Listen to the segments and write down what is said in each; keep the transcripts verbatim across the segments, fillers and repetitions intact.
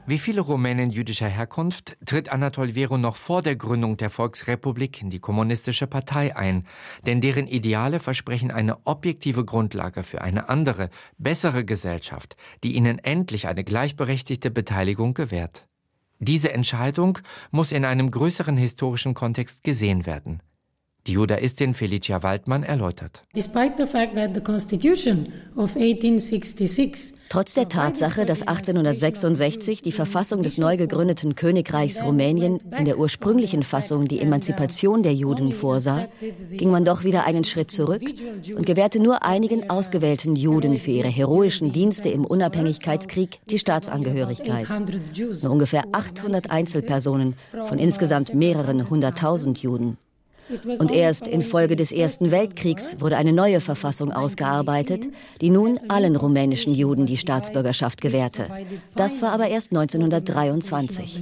Wie viele Rumänen jüdischer Herkunft tritt Anatol Vero noch vor der Gründung der Volksrepublik in die Kommunistische Partei ein, denn deren Ideale versprechen eine objektive Grundlage für eine andere, bessere Gesellschaft, die ihnen endlich eine gleichberechtigte Beteiligung gewährt. Diese Entscheidung muss in einem größeren historischen Kontext gesehen werden. Die Judaistin Felicia Waldmann erläutert. Trotz der Tatsache, dass achtzehnhundertsechsundsechzig die Verfassung des neu gegründeten Königreichs Rumänien in der ursprünglichen Fassung die Emanzipation der Juden vorsah, ging man doch wieder einen Schritt zurück und gewährte nur einigen ausgewählten Juden für ihre heroischen Dienste im Unabhängigkeitskrieg die Staatsangehörigkeit. Nur ungefähr achthundert Einzelpersonen von insgesamt mehreren hunderttausend Juden. Und erst infolge des Ersten Weltkriegs wurde eine neue Verfassung ausgearbeitet, die nun allen rumänischen Juden die Staatsbürgerschaft gewährte. Das war aber erst neunzehnhundertdreiundzwanzig.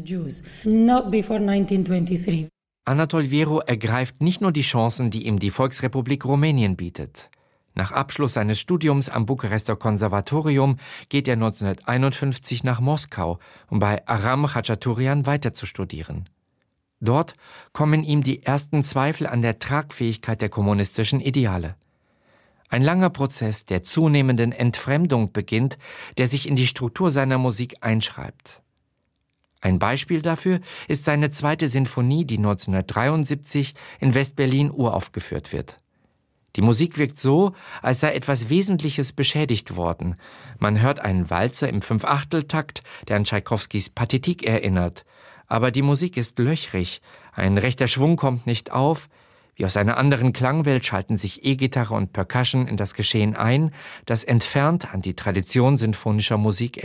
Anatol Vero ergreift nicht nur die Chancen, die ihm die Volksrepublik Rumänien bietet. Nach Abschluss seines Studiums am Bukarester Konservatorium geht er neunzehnhunderteinundfünfzig nach Moskau, um bei Aram Khachaturian weiter zu studieren. Dort kommen ihm die ersten Zweifel an der Tragfähigkeit der kommunistischen Ideale. Ein langer Prozess der zunehmenden Entfremdung beginnt, der sich in die Struktur seiner Musik einschreibt. Ein Beispiel dafür ist seine zweite Sinfonie, die neunzehnhundertdreiundsiebzig in West-Berlin uraufgeführt wird. Die Musik wirkt so, als sei etwas Wesentliches beschädigt worden. Man hört einen Walzer im Fünfachteltakt, der an Tschaikowskis Pathetik erinnert. Aber die Musik ist löchrig, ein rechter Schwung kommt nicht auf. Wie aus einer anderen Klangwelt schalten sich E-Gitarre und Percussion in das Geschehen ein, das entfernt an die Tradition sinfonischer Musik